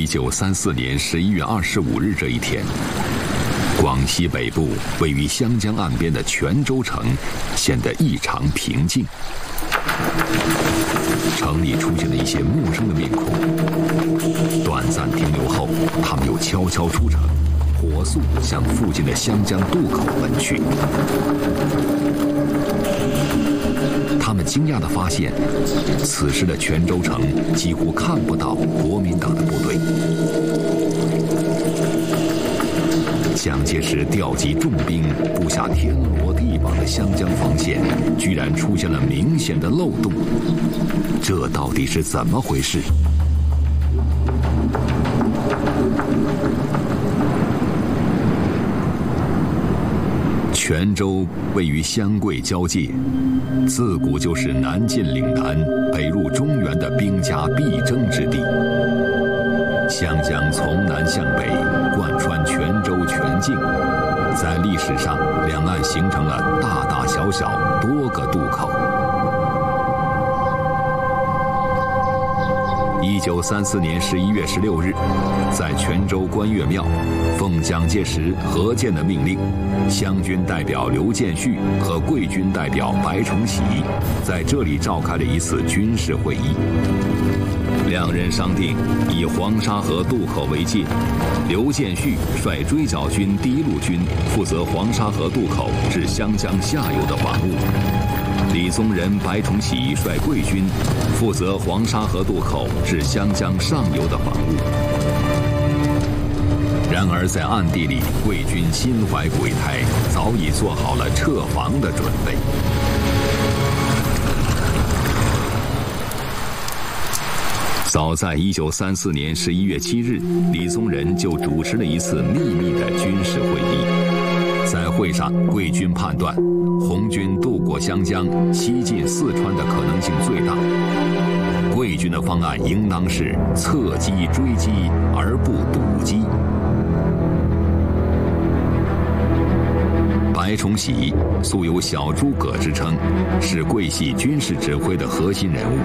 1934年11月25日这一天，广西北部位于湘江岸边的泉州城显得异常平静。城里出现了一些陌生的面孔，短暂停留后，他们又悄悄出城，火速向附近的湘江渡口奔去。他们惊讶地发现，此时的泉州城几乎看不到国民党的部队。蒋介石调集重兵布下天罗地网的湘江防线，居然出现了明显的漏洞，这到底是怎么回事？泉州位于湘桂交界，自古就是南进岭南、北入中原的兵家必争之地。湘江从南向北贯穿泉州全境，在历史上两岸形成了大大小小多个渡口。1934年11月16日，在泉州关岳庙，奉蒋介石、何键的命令，湘军代表刘建绪和桂军代表白崇禧在这里召开了一次军事会议。两人商定以黄沙河渡口为界，刘建绪率追剿军第1路军负责黄沙河渡口至湘江下游的防务，李宗仁、白崇禧率桂军负责黄沙河渡口至湘江上游的防务。然而在暗地里，桂军心怀鬼胎，早已做好了撤防的准备。早在1934年11月7日，李宗仁就主持了一次秘密的军事会议。在会上，桂军判断红军渡过湘江，西进四川的可能性最大。桂军的方案应当是侧击追击，而不堵击。白崇禧素有小诸葛之称，是桂系军事指挥的核心人物。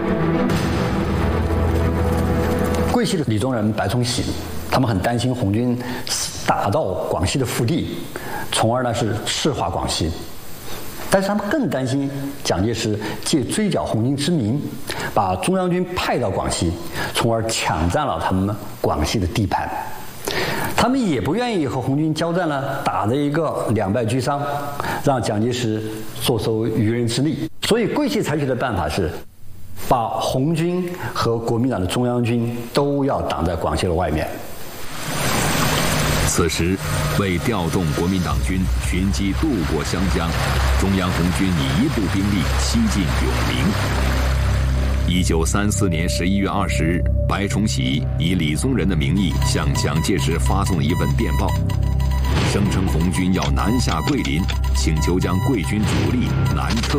桂系的李宗仁、白崇禧，他们很担心红军打到广西的腹地，从而呢是赤化广西。但是他们更担心蒋介石借追剿红军之名，把中央军派到广西，从而抢占了他们广西的地盘。他们也不愿意和红军交战呢，打得一个两败俱伤，让蒋介石坐收渔人之利。所以桂系采取的办法是，把红军和国民党的中央军都要挡在广西的外面。 此时，为调动国民党军寻机渡过湘江，中央红军以1部兵力西进永宁。1934年11月20日，白崇禧以李宗仁的名义向蒋介石发送了一份电报，声称红军要南下桂林，请求将桂军主力南撤。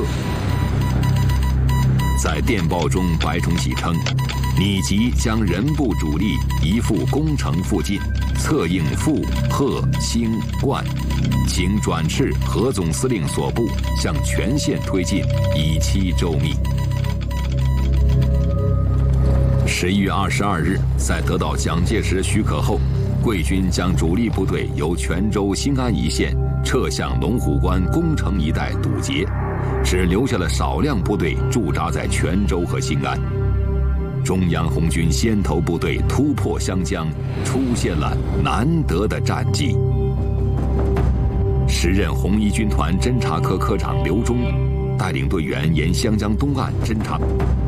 在电报中，白崇禧称，拟即将人部主力移赴宫城附近，策应阜、贺、兴、灌，请转斥何总司令所部，向全线推进，以期周密。11月22日，在得到蒋介石许可后，桂军将主力部队由泉州兴安一线撤向龙虎关、宫城一带堵截，只留下了少量部队驻扎在泉州和兴安。中央红军先头部队突破湘江，出现了难得的战绩。时任红一军团侦察科科长刘忠带领队员沿湘江东岸侦察。